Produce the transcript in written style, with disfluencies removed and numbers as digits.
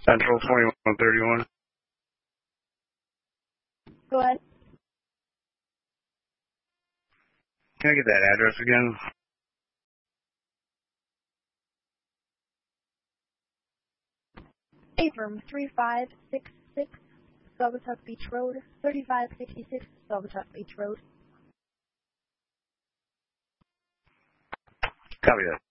Central 2131. Go ahead. Can I get that address again? Abram 3566 Saugatuck Beach Road, 3566 Saugatuck Beach Road. Copy that.